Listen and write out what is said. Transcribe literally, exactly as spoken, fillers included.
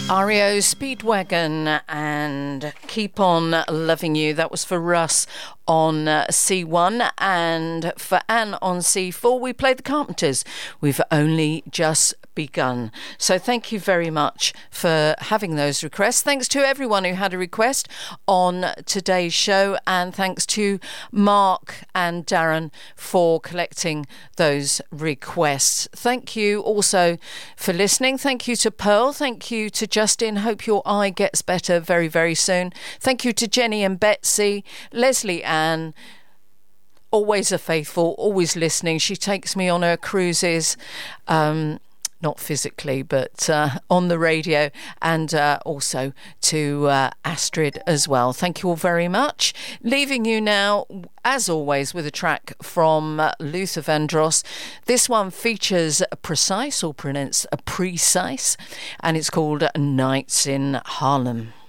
R E O Speedwagon and Keep On Loving You. That was for Russ on uh, C one, and for Anne on C four we played the Carpenters. We've only just begun. So thank you very much for having those requests. Thanks to everyone who had a request on today's show, and thanks to Mark and Darren for collecting those requests. Thank you also for listening. Thank you to Pearl. Thank you to Justin. Hope your eye gets better very, very soon. Thank you to Jenny and Betsy, Leslie Ann, always a faithful, always listening. She takes me on her cruises, um, not physically, but uh, on the radio, and uh, also to uh, Astrid as well. Thank you all very much. Leaving you now, as always, with a track from uh, Luther Vandross. This one features a Precise, or pronounced a Precise, and it's called Nights in Harlem.